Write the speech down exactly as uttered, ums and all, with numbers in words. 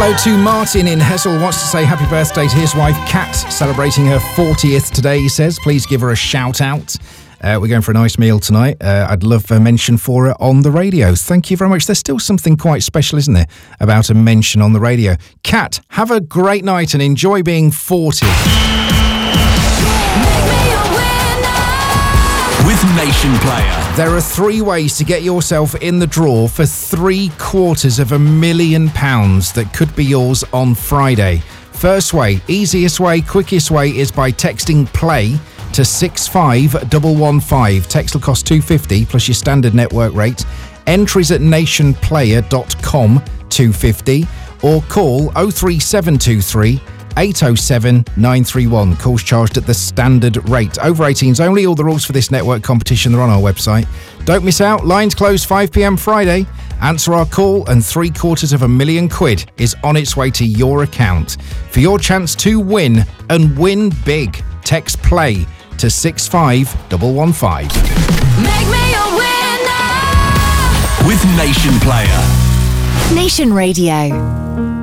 Hello to Martin in Hessel, wants to say happy birthday to his wife Kat, celebrating her fortieth today, he says. Please give her a shout out. Uh, we're going for a nice meal tonight. Uh, I'd love a mention for her on the radio. Thank you very much. There's still something quite special, isn't there, about a mention on the radio. Kat, have a great night and enjoy being forty. With Nation Player. There are three ways to get yourself in the draw for three quarters of a million pounds that could be yours on Friday. First way, easiest way, quickest way is by texting play to six five one one five. Text will cost two pounds fifty plus your standard network rate. Entries at nation player dot com, two pounds fifty. Or call oh three seven two three eight oh seven nine three one. Calls charged at the standard rate. Over eighteens only. All the rules for this network competition are on our website. Don't miss out. Lines close five p.m. Friday. Answer our call and three quarters of a million quid is on its way to your account. For your chance to win and win big, text play to six five one one five. Make me a winner with Nation Player. Nation Radio.